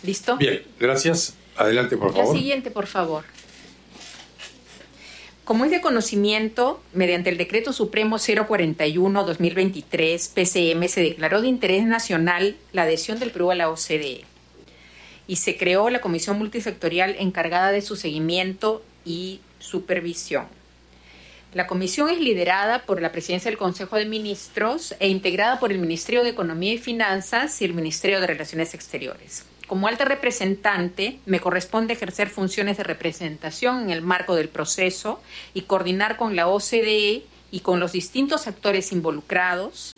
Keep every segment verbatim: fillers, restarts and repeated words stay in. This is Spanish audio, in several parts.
¿Listo? Bien, gracias. Adelante, por favor. La siguiente, por favor. Como es de conocimiento, mediante el Decreto Supremo cero cuarenta y uno guión dos mil veintitrés, P C M, se declaró de interés nacional la adhesión del Perú a la O C D E y se creó la Comisión Multisectorial encargada de su seguimiento y supervisión. La comisión es liderada por la Presidencia del Consejo de Ministros e integrada por el Ministerio de Economía y Finanzas y el Ministerio de Relaciones Exteriores. Como alta representante, me corresponde ejercer funciones de representación en el marco del proceso y coordinar con la O C D E y con los distintos actores involucrados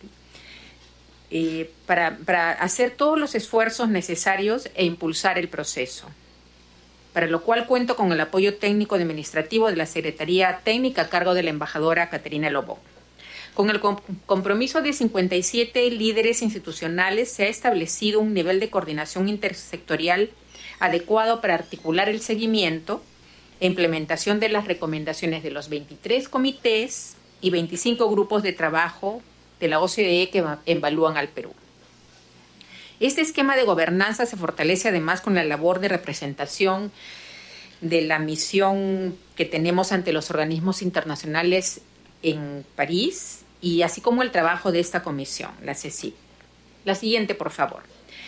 eh, para, para hacer todos los esfuerzos necesarios e impulsar el proceso, para lo cual cuento con el apoyo técnico y administrativo de la Secretaría Técnica a cargo de la embajadora Caterina Lobo. Con el compromiso de cincuenta y siete líderes institucionales se ha establecido un nivel de coordinación intersectorial adecuado para articular el seguimiento e implementación de las recomendaciones de los veintitrés comités y veinticinco grupos de trabajo de la O C D E que evalúan al Perú. Este esquema de gobernanza se fortalece además con la labor de representación de la misión que tenemos ante los organismos internacionales en París, y así como el trabajo de esta comisión, la C C I P. La siguiente, por favor.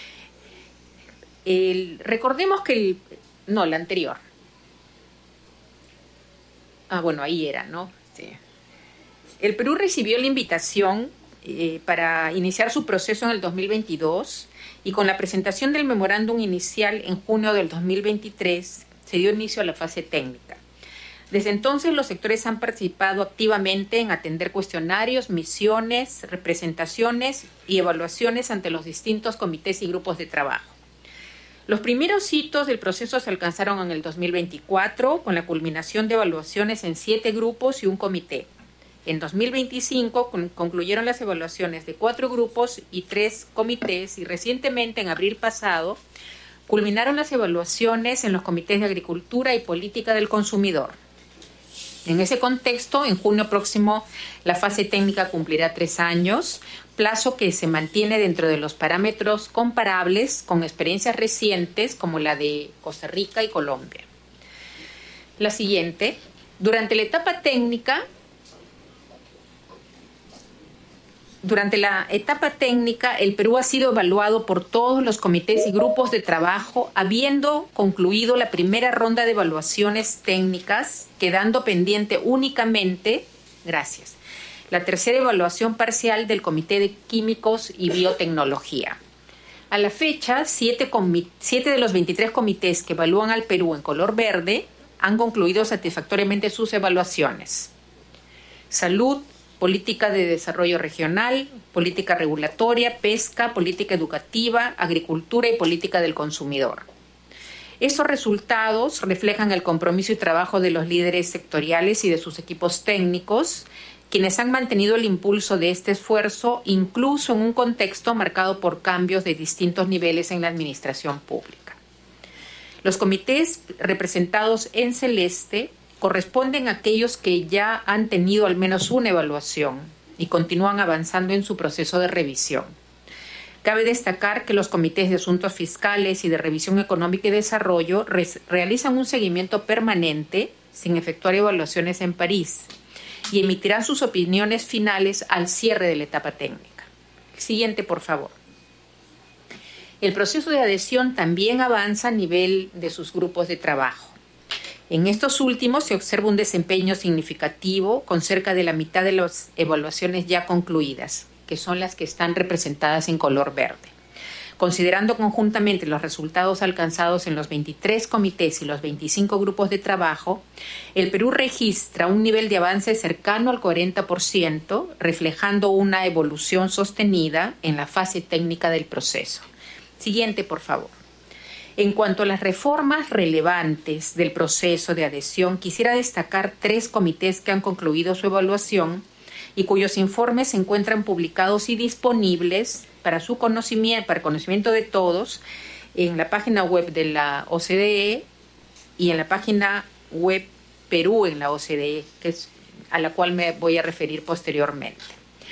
El, recordemos que el... No, la anterior. Ah, bueno, ahí era, ¿no? Sí. El Perú recibió la invitación eh, para iniciar su proceso en el dos mil veintidós y con la presentación del memorándum inicial en junio del dos mil veintitrés se dio inicio a la fase técnica. Desde entonces, los sectores han participado activamente en atender cuestionarios, misiones, representaciones y evaluaciones ante los distintos comités y grupos de trabajo. Los primeros hitos del proceso se alcanzaron en el dos mil veinticuatro, con la culminación de evaluaciones en siete grupos y un comité. En dos mil veinticinco con, concluyeron las evaluaciones de cuatro grupos y tres comités, y recientemente, en abril pasado, culminaron las evaluaciones en los comités de Agricultura y Política del Consumidor. En ese contexto, en junio próximo, la fase técnica cumplirá tres años, plazo que se mantiene dentro de los parámetros comparables con experiencias recientes como la de Costa Rica y Colombia. La siguiente. Durante la etapa técnica, Durante la etapa técnica, el Perú ha sido evaluado por todos los comités y grupos de trabajo, habiendo concluido la primera ronda de evaluaciones técnicas, quedando pendiente únicamente, gracias, la tercera evaluación parcial del Comité de Químicos y Biotecnología. A la fecha, siete, siete de los veintitrés comités que evalúan al Perú en color verde han concluido satisfactoriamente sus evaluaciones. Salud, política de desarrollo regional, política regulatoria, pesca, política educativa, agricultura y política del consumidor. Estos resultados reflejan el compromiso y trabajo de los líderes sectoriales y de sus equipos técnicos, quienes han mantenido el impulso de este esfuerzo, incluso en un contexto marcado por cambios de distintos niveles en la administración pública. Los comités representados en celeste corresponden a aquellos que ya han tenido al menos una evaluación y continúan avanzando en su proceso de revisión. Cabe destacar que los comités de asuntos fiscales y de revisión económica y desarrollo re- realizan un seguimiento permanente sin efectuar evaluaciones en París y emitirán sus opiniones finales al cierre de la etapa técnica. Siguiente, por favor. El proceso de adhesión también avanza a nivel de sus grupos de trabajo. En estos últimos se observa un desempeño significativo con cerca de la mitad de las evaluaciones ya concluidas, que son las que están representadas en color verde. Considerando conjuntamente los resultados alcanzados en los veintitrés comités y los veinticinco grupos de trabajo, el Perú registra un nivel de avance cercano al cuarenta por ciento, reflejando una evolución sostenida en la fase técnica del proceso. Siguiente, por favor. En cuanto a las reformas relevantes del proceso de adhesión, quisiera destacar tres comités que han concluido su evaluación y cuyos informes se encuentran publicados y disponibles para su conocimiento, para conocimiento de todos, en la página web de la O C D E y en la página web Perú en la O C D E, que es a la cual me voy a referir posteriormente.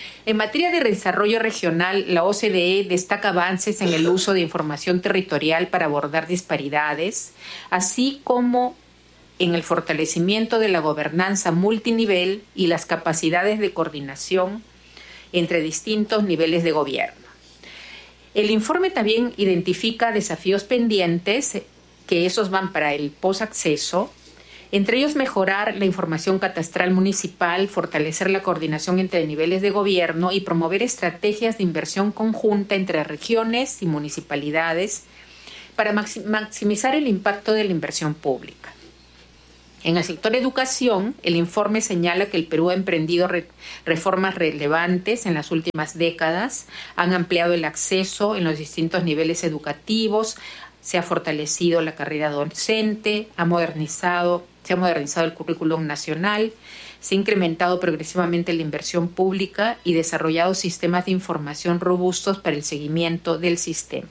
En materia de desarrollo regional, la O C D E destaca avances en el uso de información territorial para abordar disparidades, así como en el fortalecimiento de la gobernanza multinivel y las capacidades de coordinación entre distintos niveles de gobierno. El informe también identifica desafíos pendientes, que esos van para el posacceso, entre ellos mejorar la información catastral municipal, fortalecer la coordinación entre niveles de gobierno y promover estrategias de inversión conjunta entre regiones y municipalidades para maximizar el impacto de la inversión pública. En el sector educación, el informe señala que el Perú ha emprendido re- reformas relevantes en las últimas décadas, han ampliado el acceso en los distintos niveles educativos, se ha fortalecido la carrera docente, ha modernizado, se ha modernizado el currículum nacional, se ha incrementado progresivamente la inversión pública y desarrollado sistemas de información robustos para el seguimiento del sistema.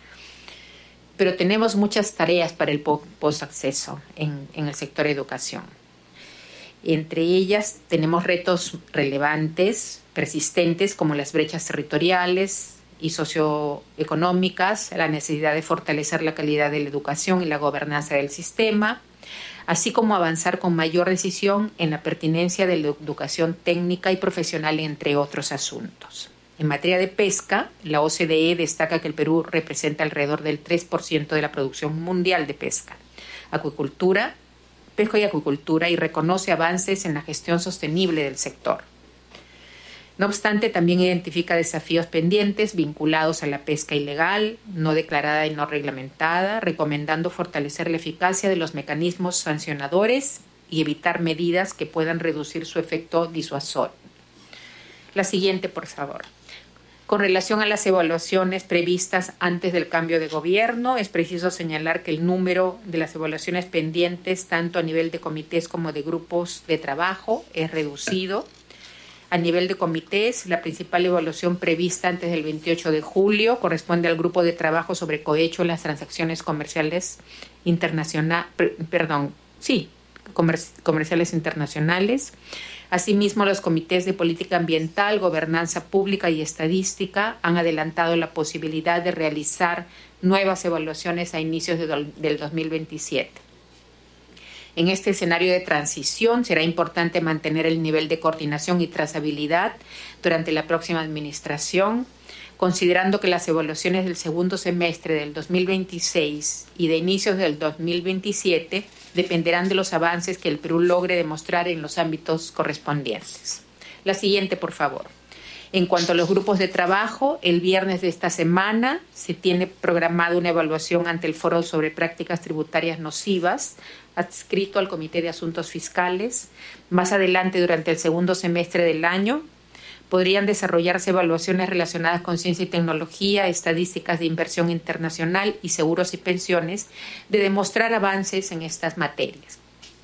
Pero tenemos muchas tareas para el postacceso en, en el sector educación. Entre ellas tenemos retos relevantes, persistentes, como las brechas territoriales y socioeconómicas, la necesidad de fortalecer la calidad de la educación y la gobernanza del sistema, así como avanzar con mayor decisión en la pertinencia de la educación técnica y profesional, entre otros asuntos. En materia de pesca, la O C D E destaca que el Perú representa alrededor del tres por ciento de la producción mundial de pesca, acuicultura, pesca y acuicultura, y reconoce avances en la gestión sostenible del sector. No obstante, también identifica desafíos pendientes vinculados a la pesca ilegal, no declarada y no reglamentada, recomendando fortalecer la eficacia de los mecanismos sancionadores y evitar medidas que puedan reducir su efecto disuasorio. La siguiente, por favor. Con relación a las evaluaciones previstas antes del cambio de gobierno, es preciso señalar que el número de las evaluaciones pendientes, tanto a nivel de comités como de grupos de trabajo, es reducido. A nivel de comités, la principal evaluación prevista antes del veintiocho de julio corresponde al grupo de trabajo sobre cohecho en las transacciones comerciales internacionales, perdón, sí, comer, comerciales internacionales. Asimismo, los comités de política ambiental, gobernanza pública y estadística han adelantado la posibilidad de realizar nuevas evaluaciones a inicios de do, del dos mil veintisiete. En este escenario de transición será importante mantener el nivel de coordinación y trazabilidad durante la próxima administración, considerando que las evaluaciones del segundo semestre del dos mil veintiséis y de inicios del dos mil veintisiete dependerán de los avances que el Perú logre demostrar en los ámbitos correspondientes. La siguiente, por favor. En cuanto a los grupos de trabajo, el viernes de esta semana se tiene programada una evaluación ante el Foro sobre Prácticas Tributarias Nocivas, adscrito al Comité de Asuntos Fiscales. Más adelante, durante el segundo semestre del año, podrían desarrollarse evaluaciones relacionadas con ciencia y tecnología, estadísticas de inversión internacional y seguros y pensiones, de demostrar avances en estas materias.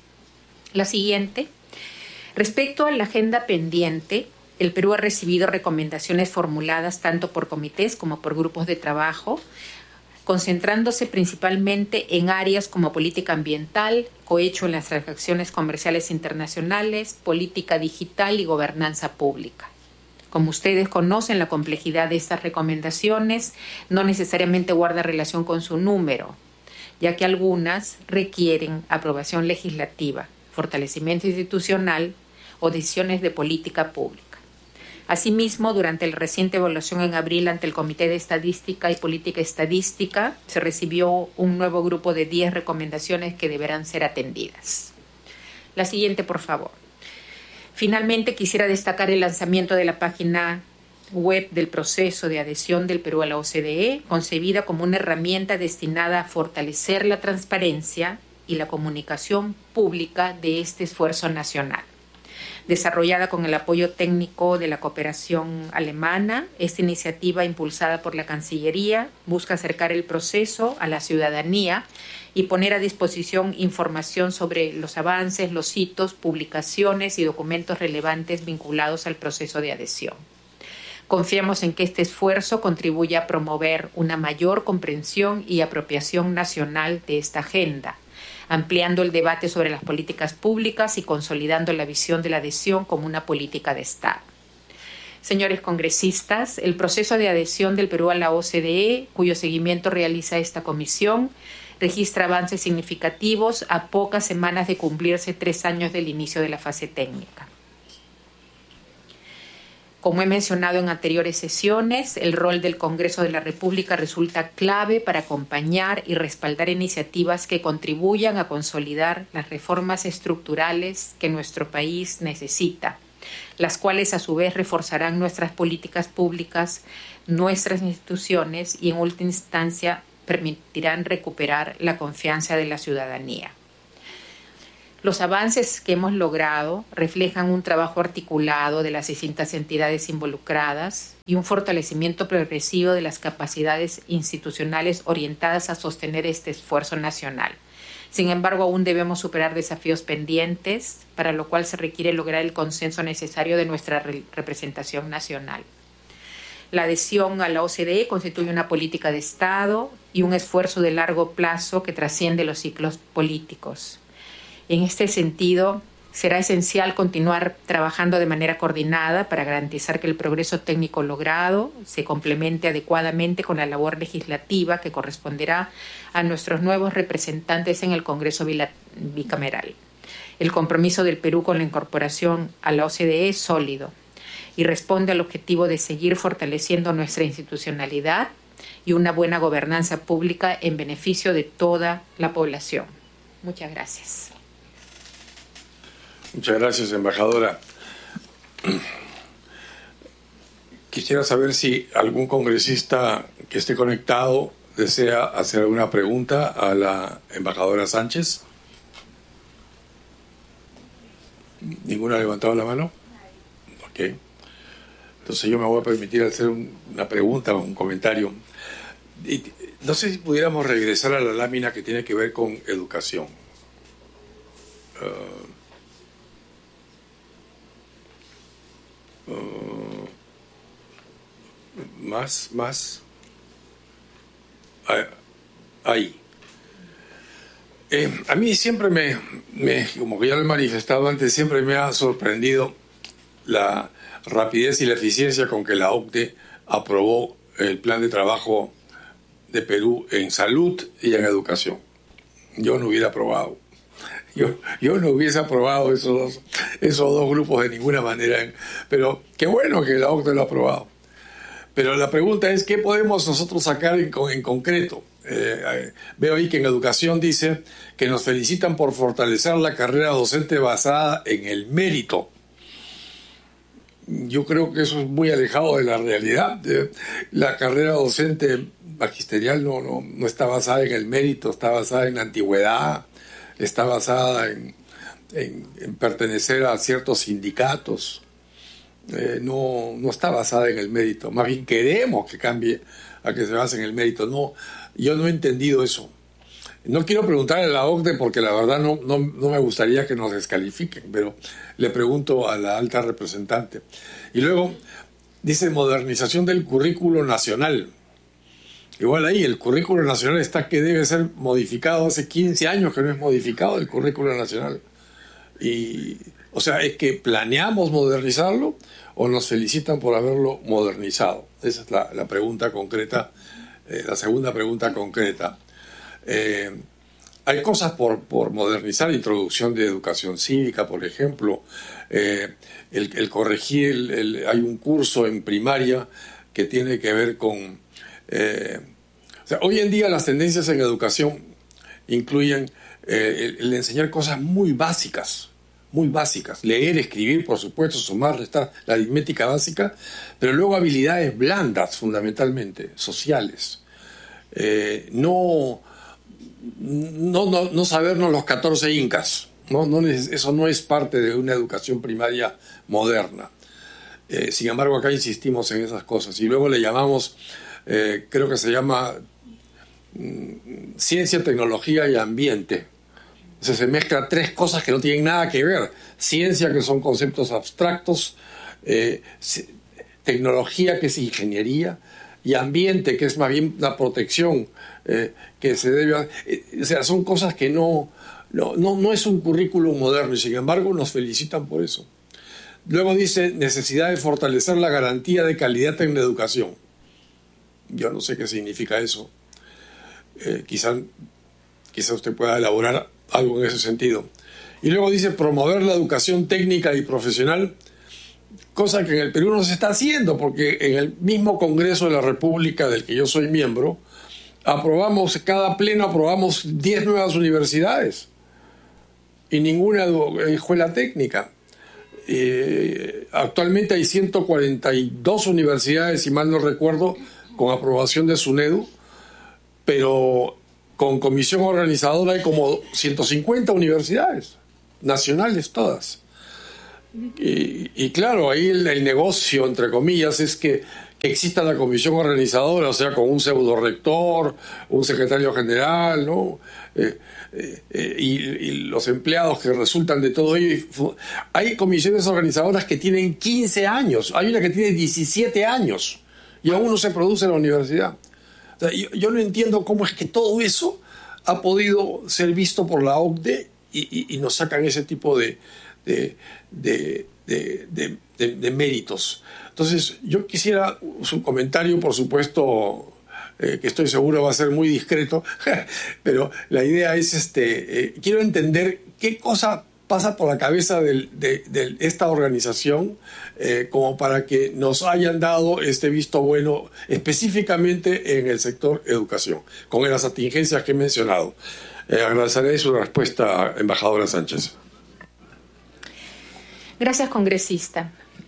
La siguiente. Respecto a la agenda pendiente, el Perú ha recibido recomendaciones formuladas tanto por comités como por grupos de trabajo, concentrándose principalmente en áreas como política ambiental, cohecho en las transacciones comerciales internacionales, política digital y gobernanza pública. Como ustedes conocen, la complejidad de estas recomendaciones no necesariamente guarda relación con su número, ya que algunas requieren aprobación legislativa, fortalecimiento institucional o decisiones de política pública. Asimismo, durante la reciente evaluación en abril ante el Comité de Estadística y Política Estadística, se recibió un nuevo grupo de diez recomendaciones que deberán ser atendidas. La siguiente, por favor. Finalmente, quisiera destacar el lanzamiento de la página web del proceso de adhesión del Perú a la O C D E, concebida como una herramienta destinada a fortalecer la transparencia y la comunicación pública de este esfuerzo nacional. Desarrollada con el apoyo técnico de la cooperación alemana, esta iniciativa, impulsada por la Cancillería, busca acercar el proceso a la ciudadanía y poner a disposición información sobre los avances, los hitos, publicaciones y documentos relevantes vinculados al proceso de adhesión. Confiamos en que este esfuerzo contribuya a promover una mayor comprensión y apropiación nacional de esta agenda, ampliando el debate sobre las políticas públicas y consolidando la visión de la adhesión como una política de Estado. Señores congresistas, el proceso de adhesión del Perú a la O C D E, cuyo seguimiento realiza esta comisión, registra avances significativos a pocas semanas de cumplirse tres años del inicio de la fase técnica. Como he mencionado en anteriores sesiones, el rol del Congreso de la República resulta clave para acompañar y respaldar iniciativas que contribuyan a consolidar las reformas estructurales que nuestro país necesita, las cuales a su vez reforzarán nuestras políticas públicas, nuestras instituciones y en última instancia permitirán recuperar la confianza de la ciudadanía. Los avances que hemos logrado reflejan un trabajo articulado de las distintas entidades involucradas y un fortalecimiento progresivo de las capacidades institucionales orientadas a sostener este esfuerzo nacional. Sin embargo, aún debemos superar desafíos pendientes, para lo cual se requiere lograr el consenso necesario de nuestra re- representación nacional. La adhesión a la O C D E constituye una política de Estado y un esfuerzo de largo plazo que trasciende los ciclos políticos. En este sentido, será esencial continuar trabajando de manera coordinada para garantizar que el progreso técnico logrado se complemente adecuadamente con la labor legislativa que corresponderá a nuestros nuevos representantes en el Congreso bicameral. El compromiso del Perú con la incorporación a la O C D E es sólido y responde al objetivo de seguir fortaleciendo nuestra institucionalidad y una buena gobernanza pública en beneficio de toda la población. Muchas gracias. Muchas gracias, embajadora. Quisiera saber si algún congresista que esté conectado desea hacer alguna pregunta a la embajadora Sánchez. ¿Ninguna ha levantado la mano? Ok. Entonces yo me voy a permitir hacer un, una pregunta o un comentario. Y no sé si pudiéramos regresar a la lámina que tiene que ver con educación. Uh, Uh, más, más. Ahí. Eh, a mí siempre me, me, como que ya lo he manifestado antes, siempre me ha sorprendido la rapidez y la eficiencia con que la O C D E aprobó el plan de trabajo de Perú en salud y en educación. Yo no hubiera aprobado. Yo, yo no hubiese aprobado esos dos, esos dos grupos de ninguna manera, pero qué bueno que la O C D E lo ha aprobado. Pero la pregunta es, ¿qué podemos nosotros sacar en, en concreto? Eh, eh, veo ahí que en educación dice que nos felicitan por fortalecer la carrera docente basada en el mérito. Yo creo que eso es muy alejado de la realidad. La carrera docente magisterial no, no, no está basada en el mérito, está basada en la antigüedad, está basada en, en, en pertenecer a ciertos sindicatos, eh, no, no está basada en el mérito. Más bien queremos que cambie a que se base en el mérito. No, yo no he entendido eso. No quiero preguntarle a la O C D E porque la verdad no, no, no me gustaría que nos descalifiquen, pero le pregunto a la alta representante. Y luego dice modernización del currículo nacional. Igual ahí, el currículo nacional está que debe ser modificado. Hace quince años que no es modificado el currículo nacional. Y, o sea, ¿es que planeamos modernizarlo o nos felicitan por haberlo modernizado? Esa es la, la pregunta concreta, eh, la segunda pregunta concreta. Eh, hay cosas por, por modernizar, introducción de educación cívica, por ejemplo, eh, el, el corregir, el, el, hay un curso en primaria que tiene que ver con... Eh, o sea, hoy en día las tendencias en educación incluyen eh, el, el enseñar cosas muy básicas, muy básicas, leer, escribir, por supuesto, sumar, restar, la aritmética básica, pero luego habilidades blandas, fundamentalmente, sociales. Eh, no, no, no, no sabernos los catorce incas, no, no, eso no es parte de una educación primaria moderna. Eh, sin embargo, acá insistimos en esas cosas y luego le llamamos... Eh, creo que se llama mm, ciencia, tecnología y ambiente. O sea, se mezclan tres cosas que no tienen nada que ver. Ciencia, que son conceptos abstractos, eh, tecnología, que es ingeniería, y ambiente, que es más bien la protección eh, que se debe... Eh, o sea, son cosas que no, no, no, no es un currículum moderno y sin embargo nos felicitan por eso. Luego dice necesidad de fortalecer la garantía de calidad en la educación. Yo no sé qué significa eso. Eh, quizá, quizá usted pueda elaborar algo en ese sentido. Y luego dice promover la educación técnica y profesional, cosa que en el Perú no se está haciendo, porque en el mismo Congreso de la República, del que yo soy miembro, aprobamos, cada pleno aprobamos diez nuevas universidades y ninguna escuela técnica. Eh, actualmente hay ciento cuarenta y dos universidades, si mal no recuerdo, con aprobación de SUNEDU, pero con comisión organizadora hay como ciento cincuenta universidades, nacionales todas. Y, y claro, ahí el, el negocio, entre comillas, es que, que exista la comisión organizadora, o sea, con un pseudo rector, un secretario general, ¿no? Eh, eh, eh, y, y los empleados que resultan de todo ello. Hay comisiones organizadoras que tienen quince años, hay una que tiene diecisiete años y aún no se produce en la universidad. O sea, yo, yo no entiendo cómo es que todo eso ha podido ser visto por la O C D E y, y, y nos sacan ese tipo de, de, de, de, de, de, de méritos. Entonces, yo quisiera su comentario, por supuesto, eh, que estoy seguro va a ser muy discreto, pero la idea es, este, eh, quiero entender qué cosa pasa por la cabeza de, de, de esta organización eh, como para que nos hayan dado este visto bueno específicamente en el sector educación, con las contingencias que he mencionado. Eh, agradeceré su respuesta, embajadora Sánchez. Gracias, congresista.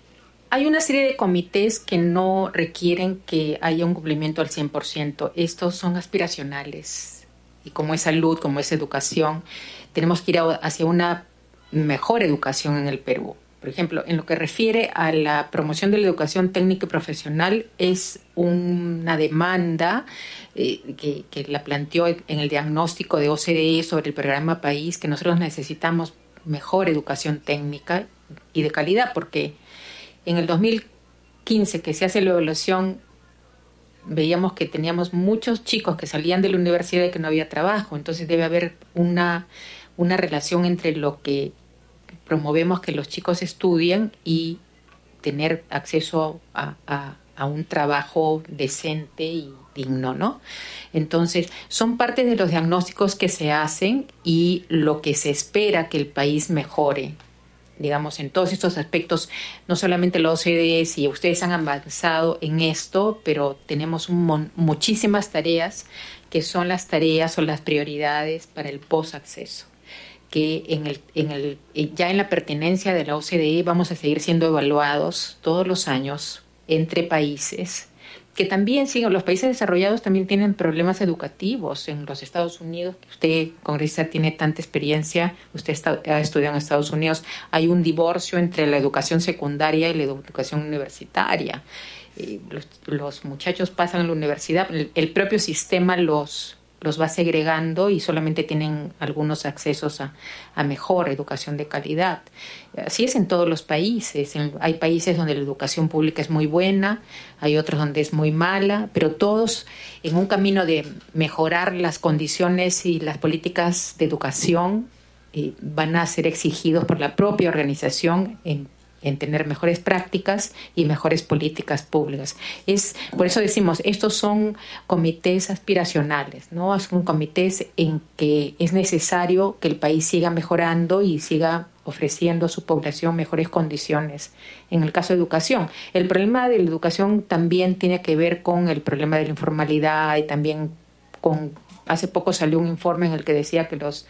Hay una serie de comités que no requieren que haya un cumplimiento al cien por ciento. Estos son aspiracionales. Y como es salud, como es educación, tenemos que ir hacia una mejor educación en el Perú. Por ejemplo, en lo que refiere a la promoción de la educación técnica y profesional, es una demanda eh, que, que la planteó en el diagnóstico de O C D E sobre el programa País, que nosotros necesitamos mejor educación técnica y de calidad, porque en el dos mil quince, que se hace la evaluación, veíamos que teníamos muchos chicos que salían de la universidad y que no había trabajo. Entonces debe haber una, una relación entre lo que promovemos que los chicos estudien y tener acceso a, a, a un trabajo decente y digno, ¿no? Entonces, son parte de los diagnósticos que se hacen y lo que se espera que el país mejore, digamos, en todos estos aspectos. No solamente la O C D E, si ustedes han avanzado en esto, pero tenemos un mon- muchísimas tareas que son las tareas o las prioridades para el post-acceso, que en el, en el, ya en la pertinencia de la O C D E vamos a seguir siendo evaluados todos los años entre países, que también, sí, los países desarrollados también tienen problemas educativos. En los Estados Unidos, que usted, congresista, tiene tanta experiencia, usted está, ha estudiado en Estados Unidos, hay un divorcio entre la educación secundaria y la educación universitaria. Eh, los, los muchachos pasan a la universidad, el, el propio sistema los... los va segregando y solamente tienen algunos accesos a, a mejor educación de calidad. Así es en todos los países. En, hay países donde la educación pública es muy buena, hay otros donde es muy mala, pero todos en un camino de mejorar las condiciones y las políticas de educación eh, van a ser exigidos por la propia organización en en tener mejores prácticas y mejores políticas públicas. Es, por eso decimos, estos son comités aspiracionales, ¿no? Son comités en que es necesario que el país siga mejorando y siga ofreciendo a su población mejores condiciones. En el caso de educación, el problema de la educación también tiene que ver con el problema de la informalidad y también con... Hace poco salió un informe en el que decía que los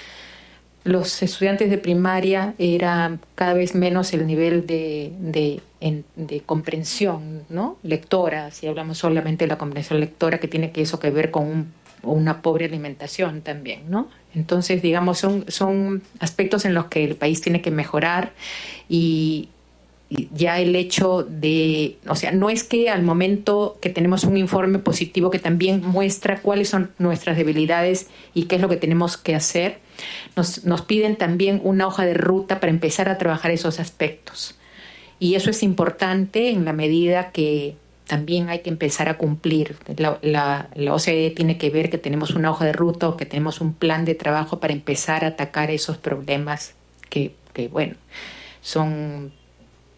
Los estudiantes de primaria era cada vez menos el nivel de, de, en, de comprensión, ¿no? Lectora, si hablamos solamente de la comprensión lectora, que tiene que eso que ver con un, una pobre alimentación también, ¿no? Entonces, digamos, son, son aspectos en los que el país tiene que mejorar y, y ya el hecho de, o sea, no es que al momento que tenemos un informe positivo que también muestra cuáles son nuestras debilidades y qué es lo que tenemos que hacer, Nos, nos piden también una hoja de ruta para empezar a trabajar esos aspectos. Y eso es importante en la medida que también hay que empezar a cumplir. La, la, la O C D E tiene que ver que tenemos una hoja de ruta o que tenemos un plan de trabajo para empezar a atacar esos problemas que, que bueno, son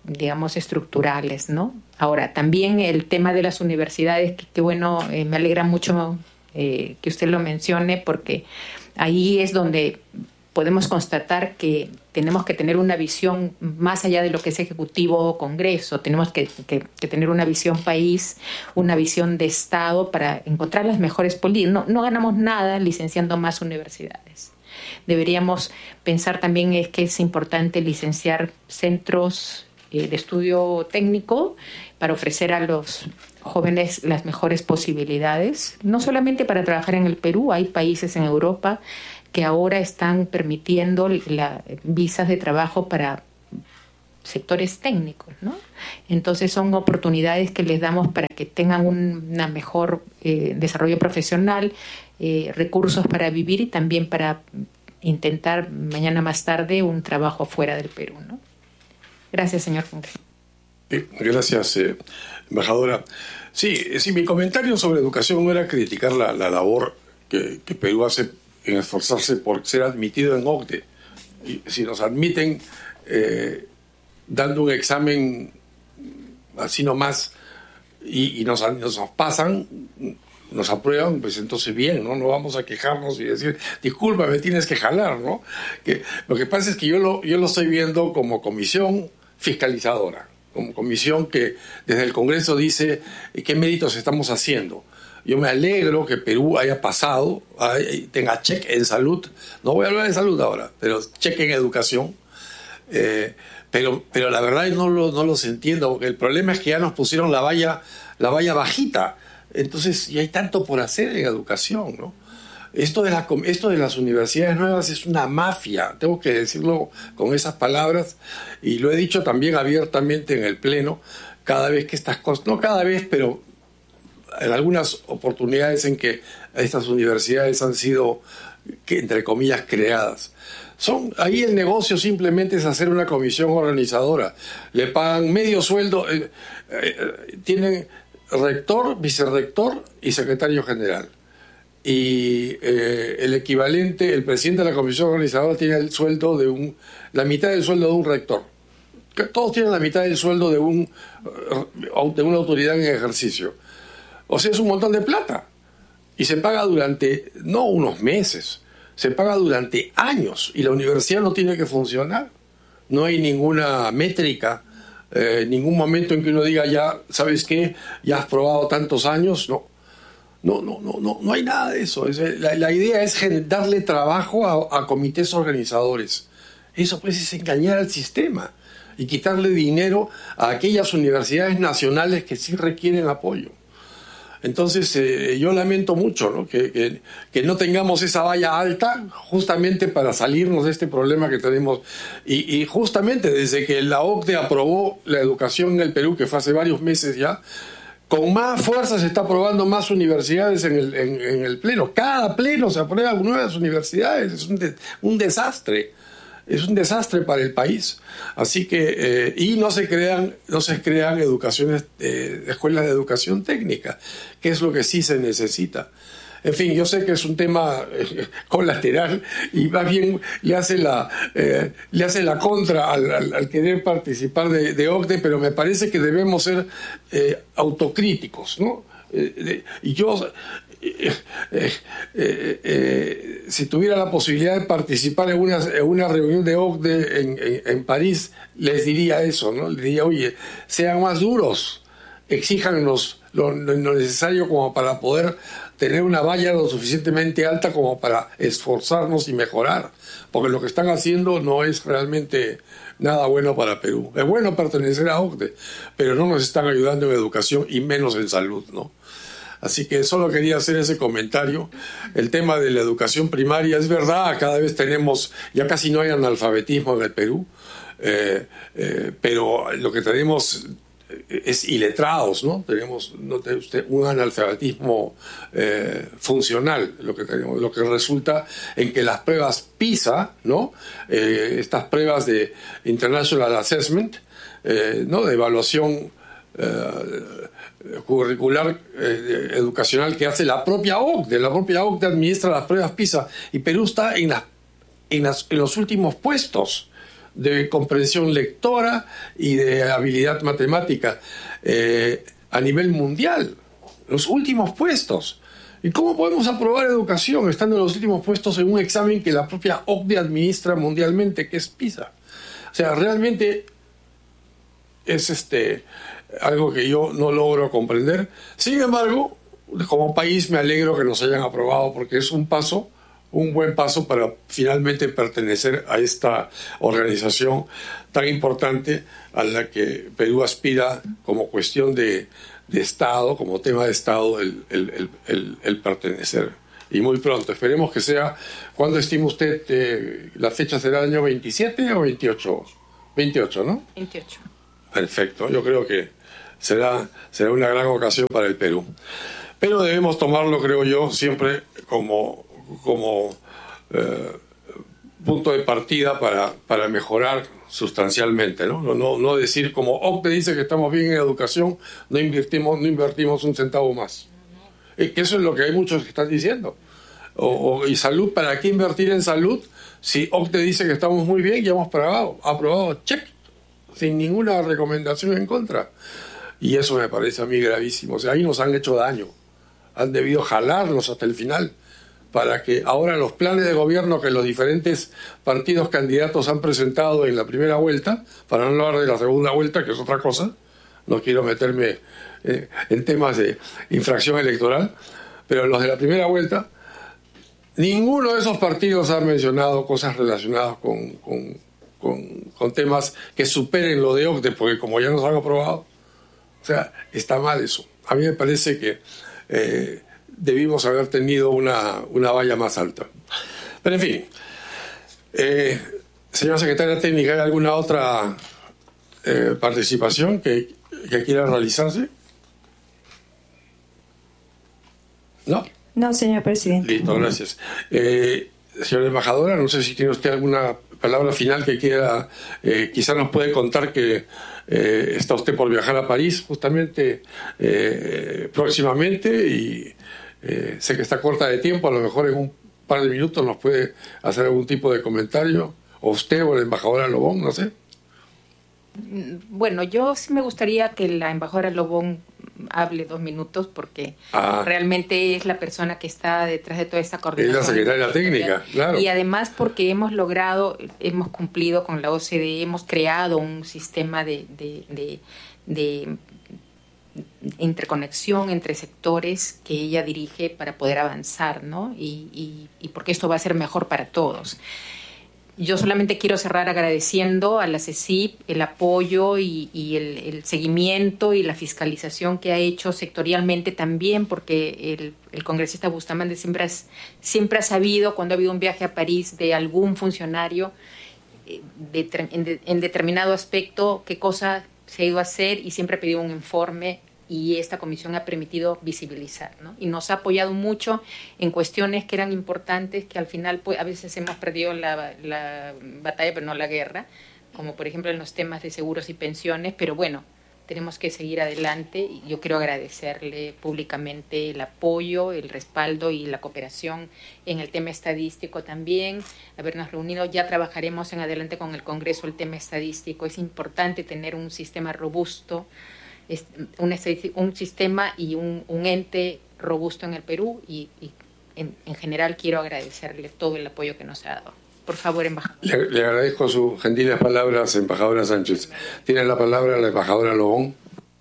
digamos, estructurales, ¿no? Ahora, también el tema de las universidades, que, que bueno, eh, me alegra mucho eh, que usted lo mencione, porque ahí es donde podemos constatar que tenemos que tener una visión más allá de lo que es Ejecutivo o Congreso. Tenemos que, que, que tener una visión país, una visión de Estado para encontrar las mejores políticas. No, no ganamos nada licenciando más universidades. Deberíamos pensar también es que es importante licenciar centros eh, de estudio técnico para ofrecer a los jóvenes las mejores posibilidades, no solamente para trabajar en el Perú. Hay países en Europa que ahora están permitiendo la, visas de trabajo para sectores técnicos, ¿no? Entonces son oportunidades que les damos para que tengan un una mejor eh, desarrollo profesional, eh, recursos para vivir y también para intentar mañana más tarde un trabajo fuera del Perú, ¿no? Gracias, señor Funke. Sí, gracias, eh, embajadora. Sí, sí, mi comentario sobre educación no era criticar la, la labor que, que Perú hace en esforzarse por ser admitido en O C D E. Y si nos admiten eh, dando un examen así nomás y, y nos, nos pasan, nos aprueban, pues entonces bien, ¿no? No vamos a quejarnos y decir, disculpa, me tienes que jalar, ¿no? Que, lo que pasa es que yo lo, yo lo estoy viendo como comisión fiscalizadora, como comisión que desde el Congreso dice qué méritos estamos haciendo. Yo me alegro que Perú haya pasado, tenga check en salud, no voy a hablar de salud ahora, pero check en educación, eh, pero, pero la verdad no, lo, no los entiendo, porque el problema es que ya nos pusieron la valla, la valla bajita, entonces ya hay tanto por hacer en educación, ¿no? Esto de, la, esto de las universidades nuevas es una mafia, tengo que decirlo con esas palabras, y lo he dicho también abiertamente en el Pleno, cada vez que estas cosas, no cada vez, pero en algunas oportunidades en que estas universidades han sido, que, entre comillas, creadas. Son, ahí el negocio simplemente es hacer una comisión organizadora. Le pagan medio sueldo, eh, eh, tienen rector, vicerrector y secretario general. Y eh, el equivalente, el presidente de la comisión organizadora tiene el sueldo de un, la mitad del sueldo de un rector. Todos tienen la mitad del sueldo de, un, de una autoridad en ejercicio. O sea, es un montón de plata. Y se paga durante, no unos meses, se paga durante años. Y la universidad no tiene que funcionar. No hay ninguna métrica, eh, ningún momento en que uno diga, ya, ¿sabes qué? Ya has probado tantos años. No, no, no, no, no, no hay nada de eso. Es, la, la idea es darle trabajo a, a comités organizadores. Eso pues es engañar al sistema y quitarle dinero a aquellas universidades nacionales que sí requieren apoyo. Entonces, eh, yo lamento mucho, ¿no? que, que, que no tengamos esa valla alta justamente para salirnos de este problema que tenemos. Y, y justamente desde que la O C D E aprobó la educación en el Perú, que fue hace varios meses ya, con más fuerza se está aprobando más universidades en el, en, en el Pleno. Cada Pleno se aprueban nuevas universidades. Es un, de, un desastre. Es un desastre para el país. Así que, eh, y no se crean, no se crean educaciones, eh, escuelas de educación técnica, que es lo que sí se necesita. En fin, yo sé que es un tema eh, colateral y más bien le hace la, eh, le hace la contra al, al, al querer participar de, de O C D E, pero me parece que debemos ser eh, autocríticos, ¿no? Eh, de, y yo... Eh, eh, eh, eh, si tuviera la posibilidad de participar en una, en una reunión de O C D E en, en, en París, les diría eso, ¿no? Les diría, oye, sean más duros, exíjanos lo, lo necesario como para poder tener una valla lo suficientemente alta como para esforzarnos y mejorar, porque lo que están haciendo no es realmente nada bueno para Perú. Es bueno pertenecer a O C D E, pero no nos están ayudando en educación y menos en salud, ¿no? Así que solo quería hacer ese comentario. El tema de la educación primaria, es verdad, cada vez tenemos, ya casi no hay analfabetismo en el Perú, eh, eh, pero lo que tenemos es iletrados, ¿no? Tenemos no, un analfabetismo eh, funcional, lo que tenemos, lo que resulta en que las pruebas PISA, ¿no? Eh, estas pruebas de International Assessment, eh, ¿no? De evaluación eh, curricular eh, educacional que hace la propia O C D E. La propia O C D E administra las pruebas PISA y Perú está en, las, en, las, en los últimos puestos de comprensión lectora y de habilidad matemática eh, a nivel mundial. Los últimos puestos. ¿Y cómo podemos aprobar educación estando en los últimos puestos en un examen que la propia O C D E administra mundialmente, que es PISA? O sea, realmente es este algo que yo no logro comprender. Sin embargo, como país me alegro que nos hayan aprobado, porque es un paso, un buen paso para finalmente pertenecer a esta organización tan importante a la que Perú aspira como cuestión de, de Estado, como tema de Estado, el, el, el, el, el pertenecer. Y muy pronto, esperemos que sea. ¿Cuándo estima usted eh, la fecha? ¿Será el año veintisiete o veintiocho? veintiocho, ¿no? veintiocho. Perfecto, yo creo que será, será una gran ocasión para el Perú. Pero debemos tomarlo, creo yo, siempre como, como eh, punto de partida para, para mejorar sustancialmente, ¿no? No, no, no decir como O C D E dice que estamos bien en educación, no invertimos, no invertimos un centavo más. Y que eso es lo que hay muchos que están diciendo. O, o, y salud, ¿para qué invertir en salud? Si O C D E dice que estamos muy bien, ya hemos aprobado, aprobado, check, sin ninguna recomendación en contra. Y eso me parece a mí gravísimo. O sea, ahí nos han hecho daño. Han debido jalarnos hasta el final para que ahora los planes de gobierno que los diferentes partidos candidatos han presentado en la primera vuelta, para no hablar de la segunda vuelta, que es otra cosa, no quiero meterme eh, en temas de infracción electoral, pero los de la primera vuelta, ninguno de esos partidos ha mencionado cosas relacionadas con, con, con, con temas que superen lo de O C D E, porque como ya nos han aprobado, o sea, está mal eso. A mí me parece que eh, debimos haber tenido una, una valla más alta. Pero en fin, eh, señora secretaria técnica, ¿hay alguna otra eh, participación que, que quiera realizarse? ¿No? No, señor presidente. Listo, gracias. Eh, señora embajadora, no sé si tiene usted alguna palabra final que quiera, eh, quizá nos puede contar que eh, está usted por viajar a París justamente eh, próximamente y eh, sé que está corta de tiempo, a lo mejor en un par de minutos nos puede hacer algún tipo de comentario, o usted o la embajadora Lobón, no sé. Bueno, yo sí me gustaría que la embajadora Lobón hable dos minutos porque ah. realmente es la persona que está detrás de toda esta coordinación. Es la secretaria técnica, claro. Y además porque hemos logrado, hemos cumplido con la O C D E, hemos creado un sistema de, de, de, de interconexión entre sectores que ella dirige para poder avanzar, ¿no? Y, y, y porque esto va a ser mejor para todos. Yo solamente quiero cerrar agradeciendo a la C E C I P el apoyo y, y el, el seguimiento y la fiscalización que ha hecho sectorialmente también, porque el, el congresista Bustamante siempre, has, siempre ha sabido cuando ha habido un viaje a París de algún funcionario de, en, de, en determinado aspecto qué cosa se ha ido a hacer y siempre ha pedido un informe. Y esta comisión ha permitido visibilizar, ¿no? Y nos ha apoyado mucho en cuestiones que eran importantes, que al final pues, a veces hemos perdido la, la batalla, pero no la guerra, como por ejemplo en los temas de seguros y pensiones, pero bueno, tenemos que seguir adelante y yo quiero agradecerle públicamente el apoyo, el respaldo y la cooperación en el tema estadístico también, habernos reunido. Ya trabajaremos en adelante con el Congreso el tema estadístico. Es importante tener un sistema robusto, Un, un sistema y un, un ente robusto en el Perú y, y en, en general quiero agradecerle todo el apoyo que nos ha dado. Por favor, embajadora. Le, le agradezco sus gentiles palabras, embajadora Sánchez. Tiene la palabra la embajadora Lobón.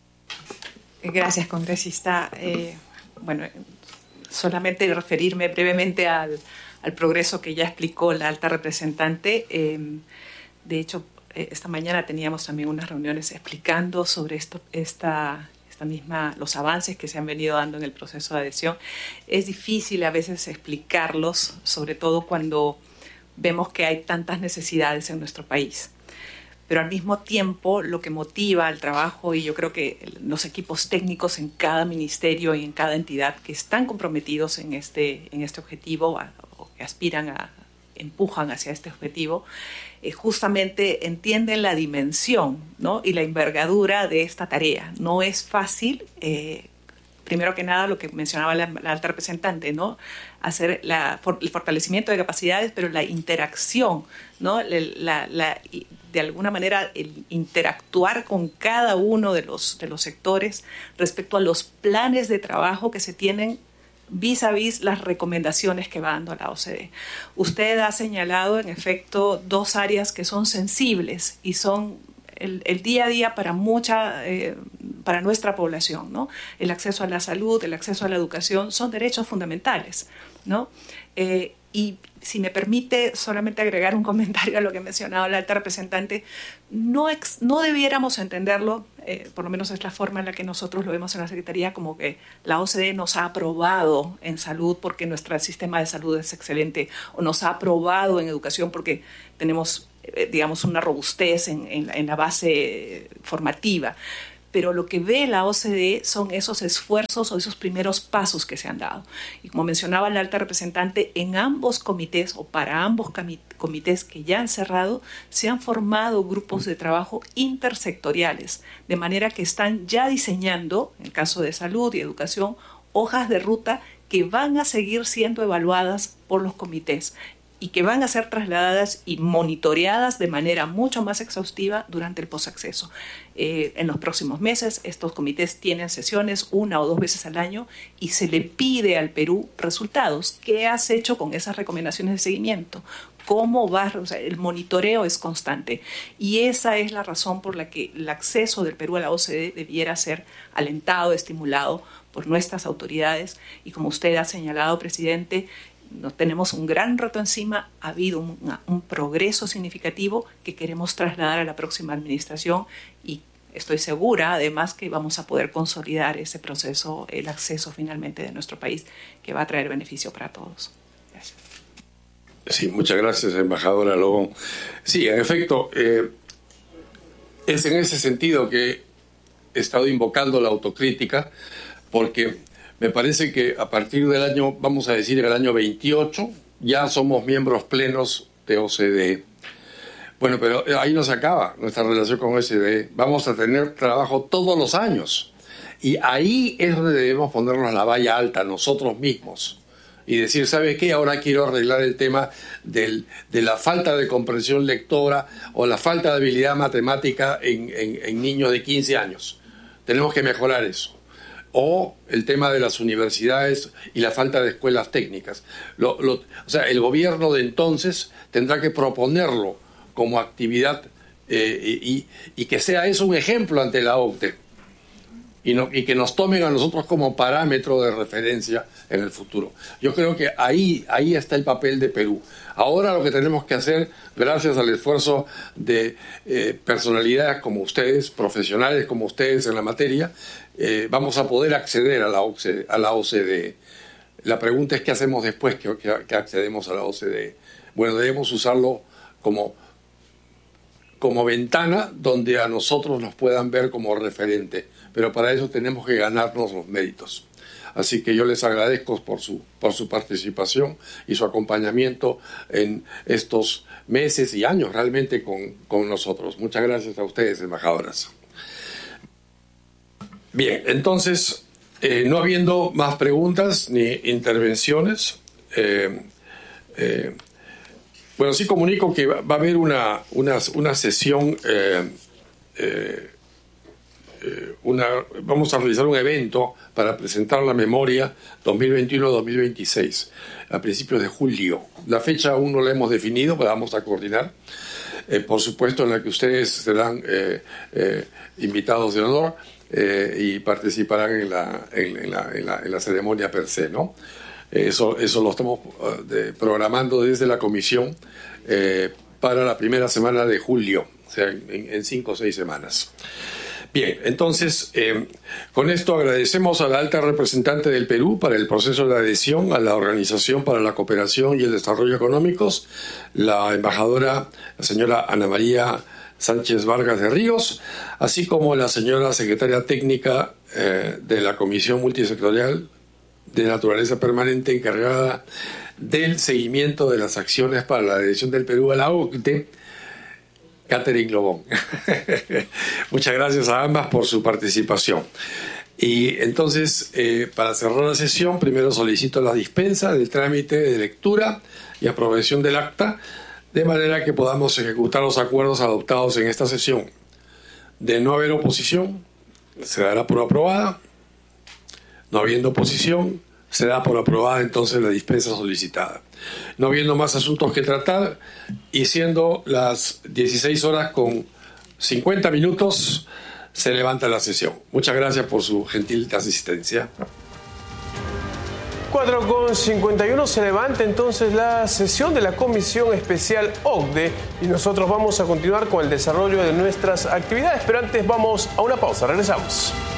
Gracias, congresista. Eh, bueno, solamente referirme brevemente al, al progreso que ya explicó la alta representante. Eh, de hecho, esta mañana teníamos también unas reuniones explicando sobre esto, esta, esta misma, los avances que se han venido dando en el proceso de adhesión. Es difícil a veces explicarlos, sobre todo cuando vemos que hay tantas necesidades en nuestro país. Pero al mismo tiempo lo que motiva el trabajo, y yo creo que los equipos técnicos en cada ministerio y en cada entidad que están comprometidos en este, en este objetivo o que aspiran a empujan hacia este objetivo, eh, justamente entienden la dimensión, ¿no? Y la envergadura de esta tarea. No es fácil, eh, primero que nada lo que mencionaba la, la alta representante, ¿no? Hacer la, for, el fortalecimiento de capacidades, pero la interacción, ¿no? La, la, de alguna manera el interactuar con cada uno de los, de los sectores respecto a los planes de trabajo que se tienen vis a vis las recomendaciones que va dando la O C D E. Usted ha señalado, en efecto, dos áreas que son sensibles y son el, el día a día para mucha, eh, para nuestra población, ¿no? El acceso a la salud, el acceso a la educación son derechos fundamentales, ¿no? Eh, y si me permite solamente agregar un comentario a lo que mencionaba la alta representante, no, ex, no debiéramos entenderlo, eh, por lo menos es la forma en la que nosotros lo vemos en la Secretaría, como que la O C D E nos ha aprobado en salud porque nuestro sistema de salud es excelente, o nos ha aprobado en educación porque tenemos, eh, digamos, una robustez en, en, en la base formativa. Pero lo que ve la O C D E son esos esfuerzos o esos primeros pasos que se han dado. Y como mencionaba la alta representante, en ambos comités o para ambos comités que ya han cerrado, se han formado grupos de trabajo intersectoriales, de manera que están ya diseñando, en el caso de salud y educación, hojas de ruta que van a seguir siendo evaluadas por los comités y que van a ser trasladadas y monitoreadas de manera mucho más exhaustiva durante el posacceso. Eh, en los próximos meses, estos comités tienen sesiones una o dos veces al año y se le pide al Perú resultados. ¿Qué has hecho con esas recomendaciones de seguimiento? ¿Cómo vas? O sea, el monitoreo es constante. Y esa es la razón por la que el acceso del Perú a la O C D E debiera ser alentado, estimulado por nuestras autoridades. Y como usted ha señalado, presidente, nos tenemos un gran reto encima, ha habido un, un progreso significativo que queremos trasladar a la próxima administración y estoy segura además que vamos a poder consolidar ese proceso, el acceso finalmente de nuestro país, que va a traer beneficio para todos. Gracias. Sí, muchas gracias, embajadora Lobón. Sí, en efecto, eh, es en ese sentido que he estado invocando la autocrítica, porque me parece que a partir del año, vamos a decir, el año veintiocho, ya somos miembros plenos de O C D E. Bueno, pero ahí no se acaba nuestra relación con O C D E. Vamos a tener trabajo todos los años. Y ahí es donde debemos ponernos la valla alta nosotros mismos. Y decir, ¿sabes qué? Ahora quiero arreglar el tema del, de la falta de comprensión lectora o la falta de habilidad matemática en, en, en niños de quince años. Tenemos que mejorar eso. O el tema de las universidades y la falta de escuelas técnicas. Lo, lo, o sea, el gobierno de entonces tendrá que proponerlo como actividad eh, y, y que sea eso un ejemplo ante la O C D E y, no, y que nos tomen a nosotros como parámetro de referencia en el futuro. Yo creo que ahí, ahí está el papel de Perú. Ahora lo que tenemos que hacer, gracias al esfuerzo de eh, personalidades como ustedes, profesionales como ustedes en la materia, Eh, vamos a poder acceder a la, O C D E, a la O C D E. La pregunta es qué hacemos después que, que, que accedemos a la O C D E. Bueno, debemos usarlo como, como ventana donde a nosotros nos puedan ver como referente, pero para eso tenemos que ganarnos los méritos. Así que yo les agradezco por su, por su participación y su acompañamiento en estos meses y años realmente con, con nosotros. Muchas gracias a ustedes, embajadoras. Bien, entonces, eh, no habiendo más preguntas ni intervenciones, eh, eh, bueno, sí comunico que va, va a haber una, una, una sesión, eh, eh, eh, una, vamos a realizar un evento para presentar la memoria dos mil veintiuno a dos mil veintiséis, a principios de julio. La fecha aún no la hemos definido, pero vamos a coordinar. Eh, por supuesto, en la que ustedes serán eh, eh, invitados de honor. Eh, y participarán en la, en, en, la, en, la, en la ceremonia per se, ¿no? Eso, eso lo estamos uh, de, programando desde la comisión eh, para la primera semana de julio, o sea, en, en cinco o seis semanas. Bien, entonces, eh, con esto agradecemos a la alta representante del Perú para el proceso de adhesión a la Organización para la Cooperación y el Desarrollo Económicos, la embajadora, la señora Ana María Sánchez Vargas de Ríos, así como la señora secretaria técnica eh, de la Comisión Multisectorial de Naturaleza Permanente encargada del seguimiento de las acciones para la adhesión del Perú a la O C D E, Catherine Lobón. Muchas gracias a ambas por su participación. Y entonces, eh, para cerrar la sesión, primero solicito la dispensa del trámite de lectura y aprobación del acta, de manera que podamos ejecutar los acuerdos adoptados en esta sesión. De no haber oposición, se dará por aprobada. No habiendo oposición, se da por aprobada entonces la dispensa solicitada. No habiendo más asuntos que tratar y siendo las dieciséis horas con cincuenta minutos, se levanta la sesión. Muchas gracias por su gentil asistencia. cuatro con cincuenta y uno se levanta entonces la sesión de la Comisión Especial O C D E y nosotros vamos a continuar con el desarrollo de nuestras actividades, pero antes vamos a una pausa, regresamos.